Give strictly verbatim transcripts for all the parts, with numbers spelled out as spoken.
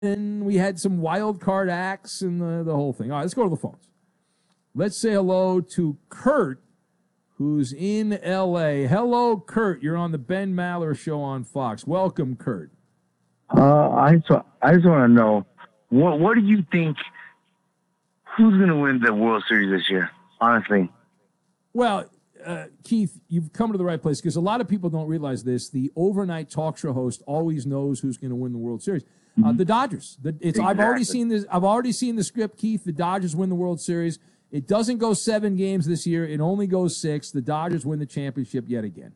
and we had some wild card acts and the, the whole thing. All right, let's go to the phones. Let's say hello to Kurt, who's in L A. Hello, Kurt. You're on the Ben Maller Show on Fox. Welcome, Kurt. Uh, I just, I just want to know, what what do you think, who's going to win the World Series this year, honestly? Well, uh, Keith, you've come to the right place because a lot of people don't realize this. The overnight talk show host always knows who's going to win the World Series. Mm-hmm. Uh, the Dodgers. The, it's, exactly. I've already seen this. I've already seen the script, Keith. The Dodgers win the World Series. It doesn't go seven games this year. It only goes six. The Dodgers win the championship yet again.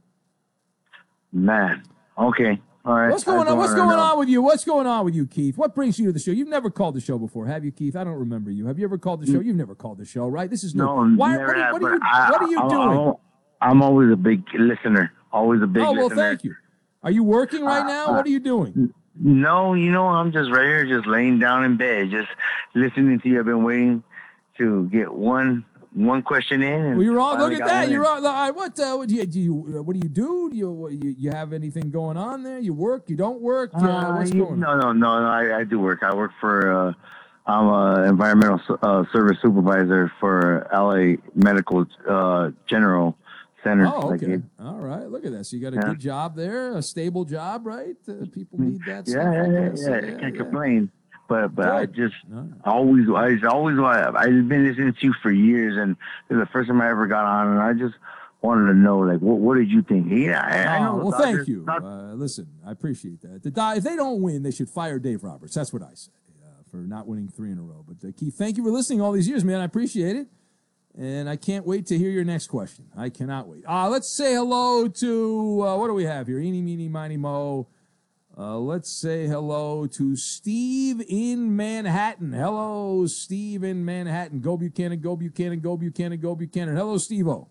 Man, okay. All right. What's going on? What's going on with you? What's going on with you, Keith? What brings you to the show? You've never called the show before, have you, Keith? I don't remember you. Have you ever called the show? You've never called the show, right? This is new. No, Why, never what, are, have, what, are you, I, what are you I'm, doing? I'm, I'm always a big listener. Always a big oh, well, listener. thank you. Are you working right now? Uh, what are you doing? No, you know, I'm just right here, just laying down in bed, just listening to you. I've been waiting to get one one question in. And well, you're on. Look at that. You're on. What, uh, what do you do? You, what do you do? Do you, you you have anything going on there? You work? You don't work? Uh, uh, what's you, going no, on? No, no, no. I, I do work. I work for. Uh, I'm an environmental uh, service supervisor for L A Medical uh, General Center. Oh, okay. Like all right. Look at that. So you got a yeah. good job there, a stable job, right? Uh, people need that. Yeah, stuff, yeah, I yeah, guess. yeah. yeah. I can't yeah. complain. But but Good. I just no. always I always I've been listening to you for years, and this is the first time I ever got on, and I just wanted to know, like, what what did you think? Yeah, I, I know. Oh, well, Dodgers, thank you. not- uh, listen, I appreciate that. The if they don't win, they should fire Dave Roberts. That's what I say uh, for not winning three in a row. But uh, Keith, thank you for listening all these years, man. I appreciate it, and I can't wait to hear your next question. I cannot wait. Uh, let's say hello to uh, what do we have here? Eeny, meeny, miny, mo. Uh, let's say hello to Steve in Manhattan. Hello, Steve in Manhattan. Go Buchanan, go Buchanan, go Buchanan, go Buchanan. Hello, Steve-O.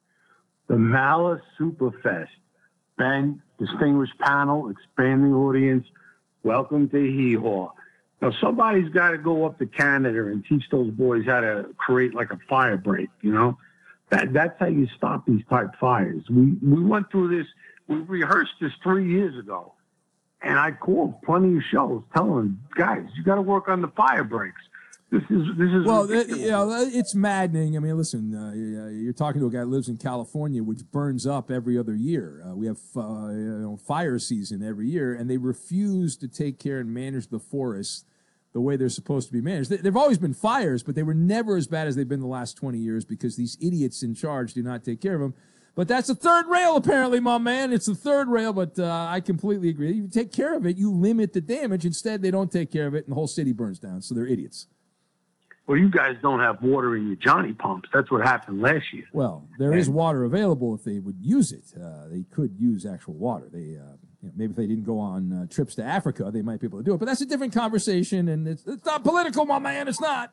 The Malice Superfest. Ben, distinguished panel, expanding audience, welcome to Hee Haw. Now, somebody's got to go up to Canada and teach those boys how to create like a fire break, you know? That That's how you stop these type fires. We, we went through this, we rehearsed this three years ago. And I called plenty of shows telling them, guys, you got to work on the fire breaks. This is this is well, it, you know, it's maddening. I mean, listen, uh, you're talking to a guy who lives in California, which burns up every other year. Uh, we have uh, you know, fire season every year, and they refuse to take care and manage the forests the way they're supposed to be managed. There have always been fires, but they were never as bad as they've been the last twenty years because these idiots in charge do not take care of them. But that's the third rail, apparently, my man. It's the third rail, but uh, I completely agree. You take care of it, you limit the damage. Instead, they don't take care of it, and the whole city burns down. So they're idiots. Well, you guys don't have water in your Johnny pumps. That's what happened last year. Well, there and, is water available if they would use it. Uh, they could use actual water. They uh, you know, maybe if they didn't go on uh, trips to Africa, they might be able to do it. But that's a different conversation, and it's, it's not political, my man. It's not.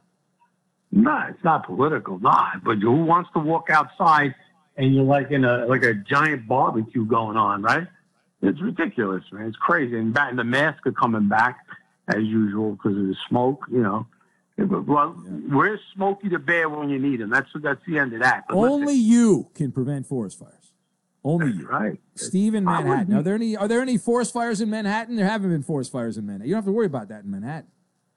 No, it's not political, not. But who wants to walk outside and you're like in a like a giant barbecue going on, right? It's ridiculous, man. It's crazy. And, back, and the masks are coming back as usual because of the smoke, you know. Well, yeah. Where's Smokey the Bear when you need him? That's that's the end of that. But Only listen, you can prevent forest fires. Only you. Right. Steve in Manhattan. Are there any Are there any forest fires in Manhattan? There haven't been forest fires in Manhattan. You don't have to worry about that in Manhattan.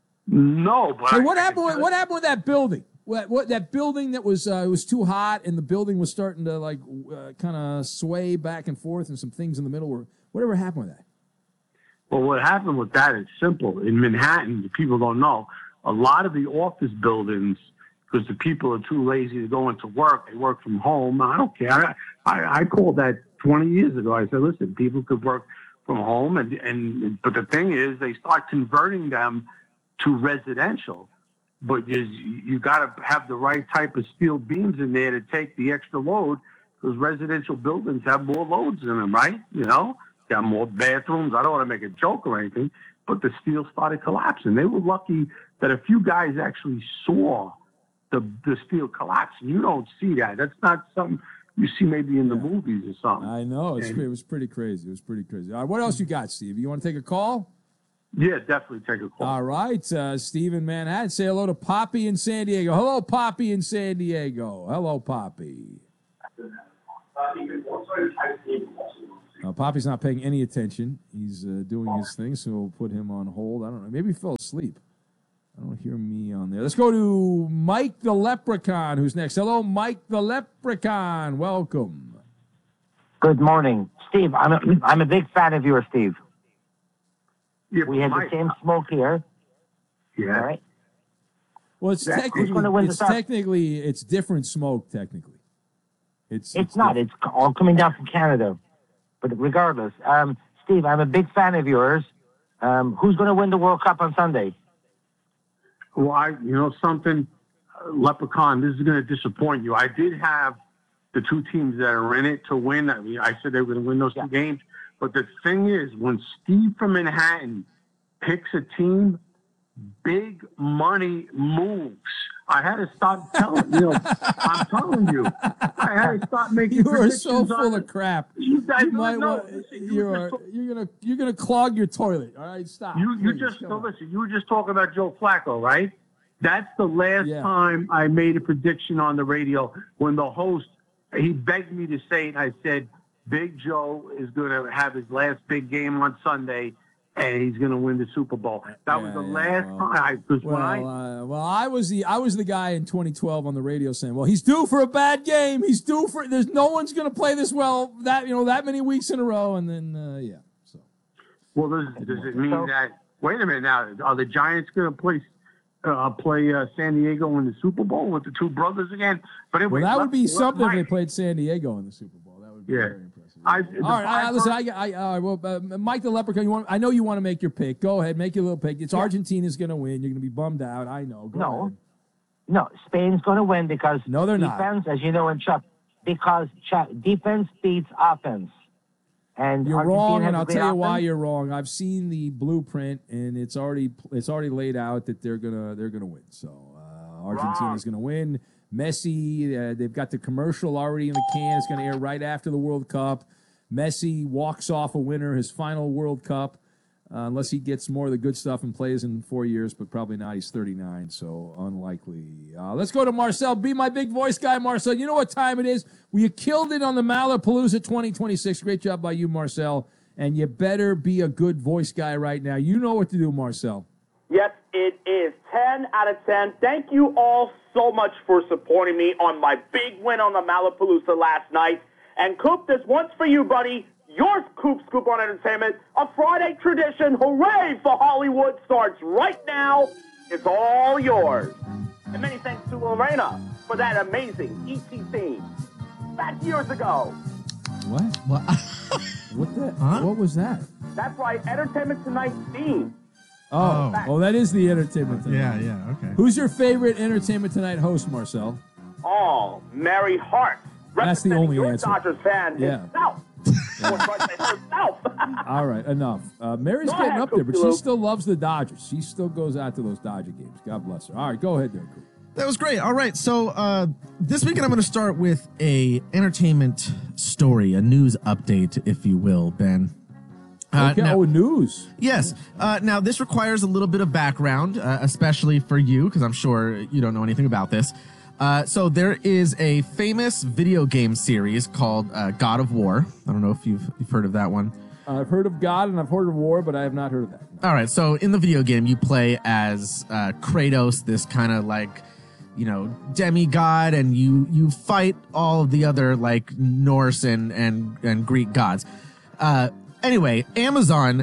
No, but hey, I, what I happened? With, what happened with that building? What, what that building that was uh, it was too hot, and the building was starting to like uh, kind of sway back and forth, and some things in the middle were. Whatever happened with that? Well, what happened with that is simple. In Manhattan, the people don't know. A lot of the office buildings, because the people are too lazy to go into work, they work from home. I don't care. I, I, I called that twenty years ago. I said, listen, people could work from home, and, and but the thing is, they start converting them to residential. But you, you got to have the right type of steel beams in there to take the extra load, because residential buildings have more loads in them, right? You know, got more bathrooms. I don't want to make a joke or anything, but the steel started collapsing. They were lucky that a few guys actually saw the the steel collapse. And you don't see that. That's not something you see maybe in the yeah. movies or something. I know. It's, and, it was pretty crazy. It was pretty crazy. All right, what else you got, Steve? You want to take a call? Yeah, definitely take a call. All right, uh, Steve in Manhattan. Say hello to Poppy in San Diego. Hello, Poppy in San Diego. Hello, Poppy. Uh, Poppy's not paying any attention. He's uh, doing his thing, so we'll put him on hold. I don't know. Maybe he fell asleep. I don't hear me on there. Let's go to Mike the Leprechaun, who's next. Hello, Mike the Leprechaun. Welcome. Good morning. Steve, I'm a, I'm a big fan of yours, Steve. Yeah, we had Mike. the same smoke here. Yeah. All right. Well, it's That- technically, gonna win it's the South? technically, it's different smoke, technically. It's, It's not. It's all coming down from Canada. But regardless, um, Steve, I'm a big fan of yours. Um, who's going to win the World Cup on Sunday? Well, I, you know something, uh, Leprechaun, this is going to disappoint you. I did have the two teams that are in it to win. I mean, I said they were going to win those Yeah. two games. But the thing is, when Steve from Manhattan picks a team, big money moves. I had to stop telling you. Know, I'm telling you, I had to stop making. You are so predictions full on of crap. You guys You might don't know. want, Listen, you you were are, just- you're gonna you're gonna clog your toilet. All right, stop. You you Please, just come so on. listen. You were just talking about Joe Flacco, right? That's the last Yeah. time I made a prediction on the radio when the host he begged me to say it. I said, "Big Joe is going to have his last big game on Sunday, and he's going to win the Super Bowl." That was Yeah, the yeah, last well, time. I, because Well, when I uh, well, I was the I was the guy in twenty twelve on the radio saying, "Well, he's due for a bad game. He's due for. There's no one's going to play this well that you know that many weeks in a row." And then uh, yeah, so well, does, does it mean that? Wait a minute now. Are the Giants going to play? Uh, play uh, San Diego in the Super Bowl with the two brothers again? But anyway, well, that would let- be let something if Mike- they played San Diego in the Super Bowl. That would be Yeah. very impressive. I- all the right, I, five listen. first- I, I, all right, well, uh, Mike the Leprechaun. You want? I know you want to make your pick. Go ahead, make your little pick. It's Argentina's going to win. You're going to be bummed out. I know. Go No. ahead. No, Spain's going to win because No, they're not. defense, as you know, in Chuck, because Chuck, defense beats offense. And You're Argentina wrong, has and a I'll great tell you why offense. you're wrong. I've seen the blueprint, and it's already it's already laid out that they're gonna they're gonna win. So uh, Argentina's gonna win. Messi, uh, they've got the commercial already in the can. It's gonna air right after the World Cup. Messi walks off a winner, his final World Cup, uh, unless he gets more of the good stuff and plays in four years, but probably not. He's thirty-nine, so unlikely. Uh, let's go to Marcel. Be my big voice guy, Marcel. You know what time it is? Well, you killed it on the Malapalooza twenty twenty-six. Great job by you, Marcel. And you better be a good voice guy right now. You know what to do, Marcel. Yes, it is. ten out of ten. Thank you all so much for supporting me on my big win on the Malapalooza last night. And Coop, this one's for you, buddy. Your Coop Scoop on Entertainment. A Friday tradition. Hooray for Hollywood starts right now. It's all yours. And many thanks to Lorena for that amazing E T theme. Back years ago. What? What? What the? Huh? What was that? That's right, Entertainment Tonight's theme. Oh, Oh. oh, that is the Entertainment Tonight. Yeah, yeah, okay. Who's your favorite Entertainment Tonight host, Marcel? Oh, Mary Hart. That's the representing only your answer. Dodgers fan Yeah. himself. Or should I say herself. All right, enough. Uh, Mary's Go getting ahead, up there, but Coop she Luke. still loves the Dodgers. She still goes out to those Dodger games. God bless her. All right, go ahead there, Coop. That was great. All right, so uh, this weekend I'm going to start with a entertainment story, a news update, if you will, Ben. Uh, Okay, now- oh, news. Yes. Uh, now, this requires a little bit of background, uh, especially for you, because I'm sure you don't know anything about this. Uh, so there is a famous video game series called uh, God of War. I don't know if you've, you've heard of that one. I've heard of God and I've heard of war, but I have not heard of that. All right, so in the video game, you play as uh, Kratos, this kind of like, you know, demigod, and you you fight all of the other like Norse and and, and Greek gods. Uh, anyway, Amazon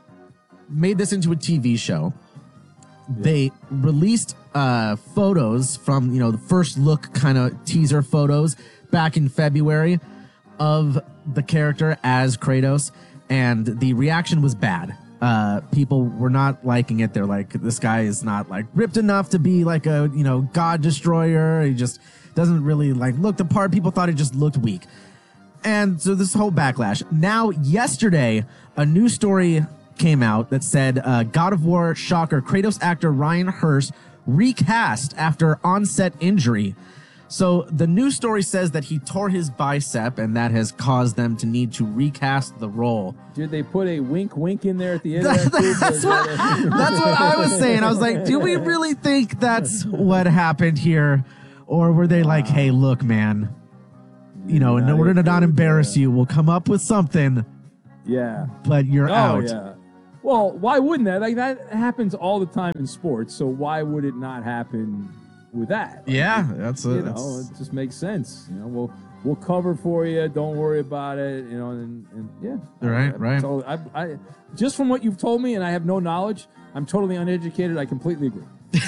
made this into a T V show. They released uh, photos from, you know, the first look kind of teaser photos back in February of the character as Kratos, and the reaction was bad. Uh, people were not liking it. They're like, this guy is not like ripped enough to be like a, you know, god destroyer. He just doesn't really like look the part. People thought he just looked weak. And so this whole backlash. Now, yesterday, a news story came out that said uh, God of War shocker Kratos actor Ryan Hurst recast after onset injury. So the news story says that he tore his bicep, and that has caused them to need to recast the role. Did they put a wink wink in there at the end of that? Coop? That's what, that's what I was saying. I was like, do we really think that's what happened here? Or were they like, hey, look, man, you know, in Yeah, order to they not could, embarrass yeah. you, we'll come up with something Yeah. but you're Oh, out. yeah. Well, why wouldn't that? Like, that happens all the time in sports, so why would it not happen with that? Like, Yeah, that's a, you that's, know, it just makes sense. You know, we'll we'll cover for you. Don't worry about it. You know, and, and yeah, Right, I, right. So I, I, just from what you've told me, and I have no knowledge, I'm totally uneducated. I completely agree.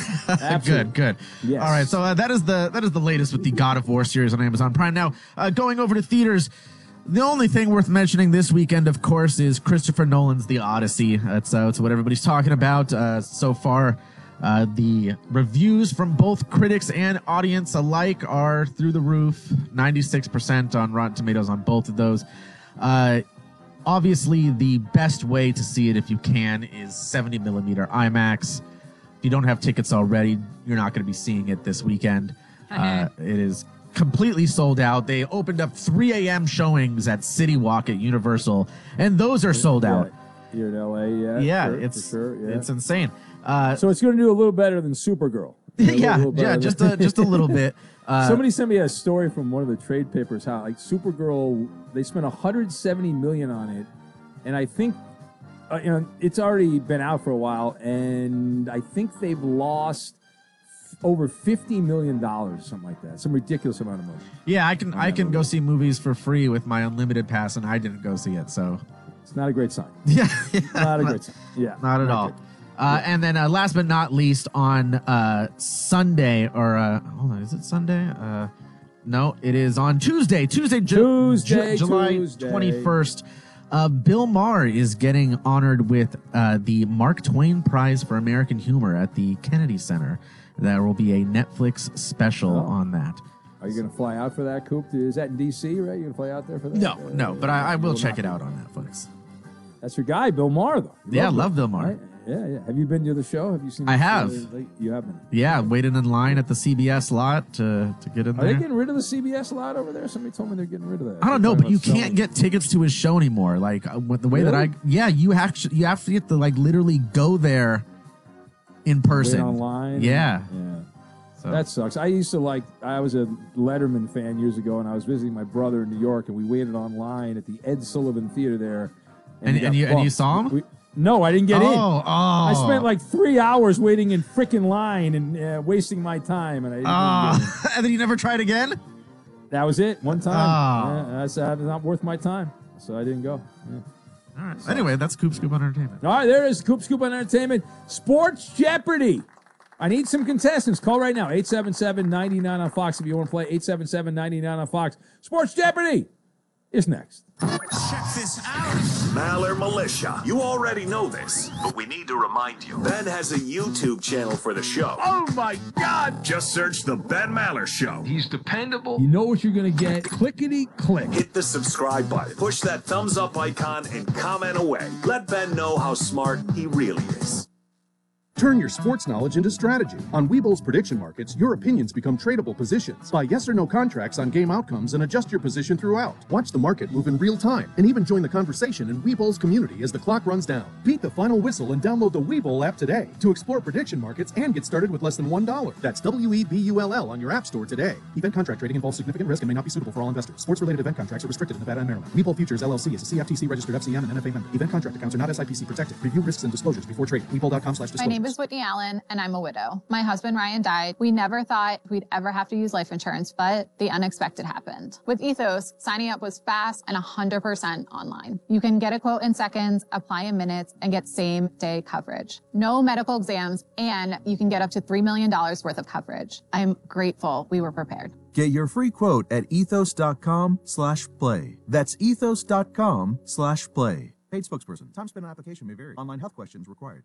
Good, good. Yes. All right, so uh, that is the that is the latest with the God of War series on Amazon Prime. Now, uh, going over to theaters, the only thing worth mentioning this weekend, of course, is Christopher Nolan's The Odyssey. That's, uh, that's what everybody's talking about uh, so far. Uh, the reviews from both critics and audience alike are through the roof. ninety-six percent on Rotten Tomatoes on both of those. Uh, obviously, the best way to see it, if you can, is seventy millimeter IMAX. If you don't have tickets already, you're not going to be seeing it this weekend. Uh, it is completely sold out. They opened up three a.m. showings at City Walk at Universal, and those are sold out. Yeah, here in L A, yeah. Yeah, sure, it's for sure, yeah. it's insane. Uh, So it's going to do a little better than Supergirl. A little- yeah, little better yeah, than- just a just a little bit. Uh, Somebody sent me a story from one of the trade papers how like Supergirl, they spent one hundred seventy million on it, and I think uh, you know it's already been out for a while, and I think they've lost over fifty million dollars, something like that, some ridiculous amount of money. yeah, I can I can go see movies for free with my unlimited pass, and I didn't go see it, so It's not a great sign. yeah, Not a great sign. Yeah, not at all. good. Uh, and then uh, last but not least, on uh, Sunday, or uh, hold on, is it Sunday? Uh, no, it is on Tuesday. Tuesday, Ju- Tuesday, Ju- July Tuesday. twenty-first. Uh, Bill Maher is getting honored with uh, the Mark Twain Prize for American Humor at the Kennedy Center. There will be a Netflix special Oh. on that. Are you going to fly out for that, Coop? Is that in D C, right? You going to fly out there for that? No, Uh, no, but I, I will will check not. it out on Netflix. That's your guy, Bill Maher, though. You Yeah, love Bill Maher. right? Yeah, yeah. Have you been to the show? Have you seen? I the have. show? Like, you have been. Yeah, waiting in line at the C B S lot to, to get in Are there. they getting rid of the C B S lot over there? Somebody told me they're getting rid of that. I don't They're know, talking but you about can't selling- get tickets to his show anymore. Like uh, with the way that I, Really? yeah, you have to, you have to get to like literally go there in Wait person. online. Yeah. yeah. So, That sucks. I used to like. I was a Letterman fan years ago, and I was visiting my brother in New York, and we waited online at the Ed Sullivan Theater there. And- we got and you- and you bumped. saw him? We- no, I didn't get oh, in. oh, I spent like three hours waiting in frickin' line and uh, wasting my time, and I didn't even get in. oh, and then you never tried again. That was it. One time. Oh. Yeah, that's uh, not worth my time, so I didn't go. Yeah. All right. Anyway, that's Coop Scoop on Entertainment. All right, there it is. Coop Scoop on Entertainment. Sports Jeopardy. I need some contestants. Call right now. eight seven seven, nine nine on Fox if you want to play. eight seven seven, nine nine on Fox. Sports Jeopardy is next. Check this out. Maller Militia. You already know this, but we need to remind you. Ben has a YouTube channel for the show. Oh my God! Just search The Ben Maller Show. He's dependable. You know what you're going to get. Clickety click. Hit the subscribe button, push that thumbs up icon, and comment away. Let Ben know how smart he really is. Turn your sports knowledge into strategy. On Weeble's prediction markets, your opinions become tradable positions. Buy yes or no contracts on game outcomes and adjust your position throughout. Watch the market move in real time and even join the conversation in Weeble's community as the clock runs down. Beat the final whistle and download the Webull app today to explore prediction markets and get started with less than one dollar. That's W E B U L L on your app store today. Event contract trading involves significant risk and may not be suitable for all investors. Sports-related event contracts are restricted in Nevada and Maryland. Webull Futures L L C is a C F T C-registered F C M and N F A member. Event contract accounts are not S I P C protected. Review risks and disclosures before trading. Webull dot com slash My disclosures. name is Whitney Allen, and I'm a widow. My husband Ryan died. We never thought we'd ever have to use life insurance, but the unexpected happened. With Ethos, signing up was fast and one hundred percent online. You can get a quote in seconds, apply in minutes, and get same-day coverage. No medical exams, and you can get up to three million dollars worth of coverage. I'm grateful we were prepared. Get your free quote at ethos.com slash play. That's ethos.com slash play. Paid spokesperson. Time spent on application may vary. Online health questions required.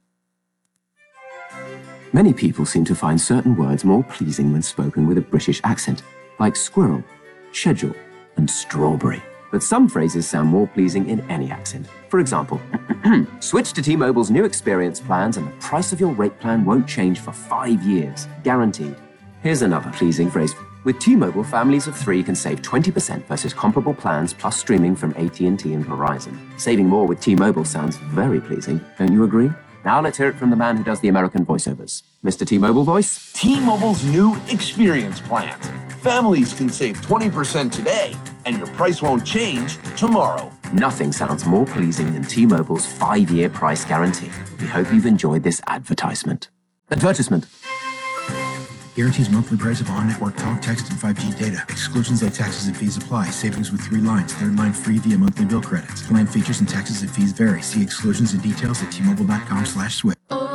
Many people seem to find certain words more pleasing when spoken with a British accent, like squirrel, schedule, and strawberry. But some phrases sound more pleasing in any accent. For example, switch to T-Mobile's new experience plans and the price of your rate plan won't change for five years, guaranteed. Here's another pleasing phrase. With T-Mobile, families of three can save twenty percent versus comparable plans plus streaming from A T and T and Verizon. Saving more with T-Mobile sounds very pleasing, don't you agree? Now let's hear it from the man who does the American voiceovers. Mister T-Mobile voice? T-Mobile's new experience plans. Families can save twenty percent today and your price won't change tomorrow. Nothing sounds more pleasing than T-Mobile's five-year price guarantee. We hope you've enjoyed this advertisement. Advertisement. Guarantees monthly price of on-network talk, text, and five G data. Exclusions like taxes and fees apply. Savings with three lines. Third line free via monthly bill credits. Plan features and taxes and fees vary. See exclusions and details at T-Mobile.com slash switch.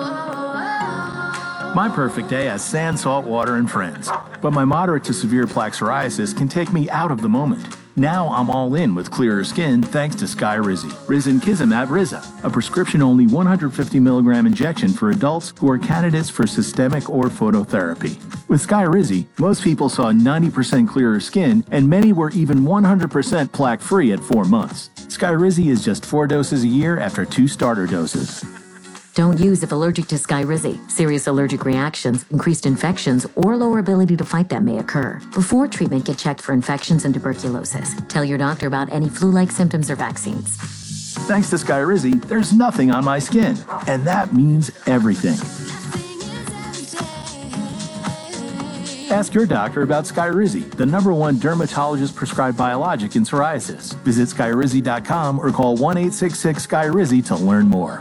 My perfect day has sand, salt, water, and friends. But my moderate to severe plaque psoriasis can take me out of the moment. Now I'm all in with clearer skin thanks to Skyrizi. Risankizumab Riza, a prescription-only one hundred fifty milligram injection for adults who are candidates for systemic or phototherapy. With Skyrizi, most people saw ninety percent clearer skin, and many were even one hundred percent plaque-free at four months. Skyrizi is just four doses a year after two starter doses. Don't use if allergic to Skyrizi. Serious allergic reactions, increased infections, or lower ability to fight them may occur. Before treatment, get checked for infections and tuberculosis. Tell your doctor about any flu-like symptoms or vaccines. Thanks to Skyrizi, there's nothing on my skin, and that means everything. Ask your doctor about Skyrizi, the number one dermatologist-prescribed biologic in psoriasis. Visit Skyrizi dot com or call one eight six six Skyrizi to learn more.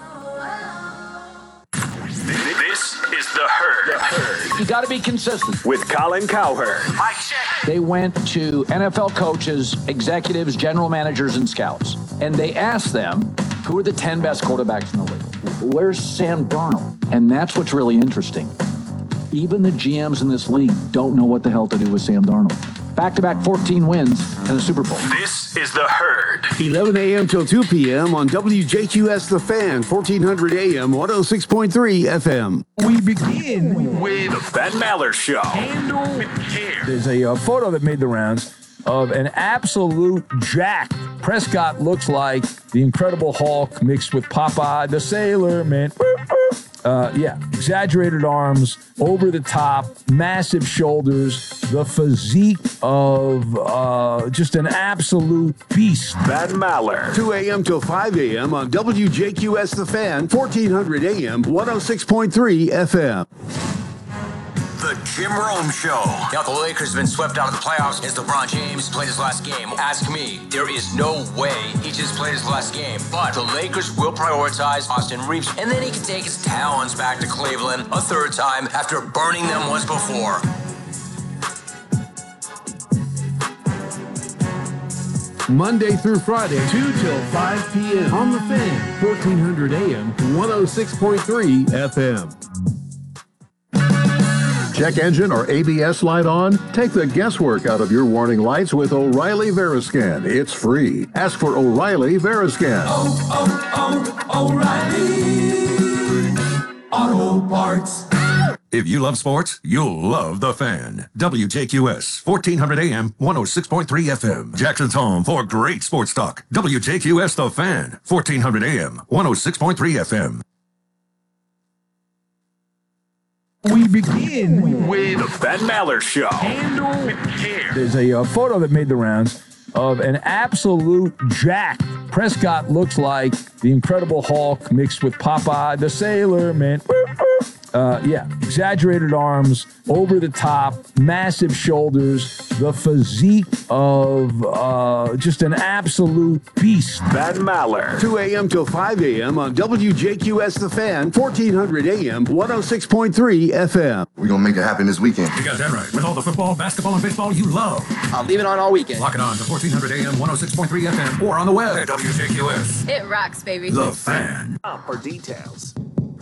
This is The Herd. You got to be consistent. With Colin Cowherd. Mike check. They went to N F L coaches, executives, general managers, and scouts, and they asked them, who are the ten best quarterbacks in the league? Where's Sam Darnold? And that's what's really interesting. Even the G Ms in this league don't know what the hell to do with Sam Darnold. Back-to-back fourteen wins and a Super Bowl. This is The Herd. eleven a.m. till two p.m. on W J Q S The Fan, fourteen hundred A M, one oh six point three F M. We begin with The Ben Maller Show. Handle with care. There's a uh, photo that made the rounds of an absolute jack. Prescott looks like the Incredible Hulk mixed with Popeye the Sailor Man. Uh, yeah, exaggerated arms, over the top, massive shoulders, the physique of uh, just an absolute beast. Ben Maller. two a.m. till five a.m. on W J Q S The Fan, fourteen hundred A M, one oh six point three F M. The Jim Rome Show. Now the Lakers have been swept out of the playoffs as LeBron James played his last game. Ask me, there is no way he just played his last game. But the Lakers will prioritize Austin Reeves, and then he can take his talents back to Cleveland a third time after burning them once before. Monday through Friday, two till five p.m. on The Fan, fourteen hundred A M, one oh six point three F M. Check engine or A B S light on? Take the guesswork out of your warning lights with O'Reilly Veriscan. It's free. Ask for O'Reilly Veriscan. Oh, oh, oh, O'Reilly Auto Parts. If you love sports, you'll love The Fan. W J Q S, fourteen hundred A M, one oh six point three F M. Jackson's home for great sports talk. W J Q S The Fan, fourteen hundred A M, one oh six point three F M. We begin with The Ben Maller Show. Handle with care. There's a uh, photo that made the rounds of an absolute jack. Prescott looks like the Incredible Hulk mixed with Popeye the Sailor Man. Uh, yeah, exaggerated arms, over the top, massive shoulders, the physique of uh, just an absolute beast. Ben Maller. two a.m. till five a.m. on W J Q S The Fan, fourteen hundred A M, one oh six point three F M. We're going to make it happen this weekend. You got that right. With all the football, basketball, and baseball you love. I'll leave it on all weekend. Lock it on to fourteen hundred A M, one oh six point three F M or on the web at W J Q S. It rocks, baby. The Fan. For details.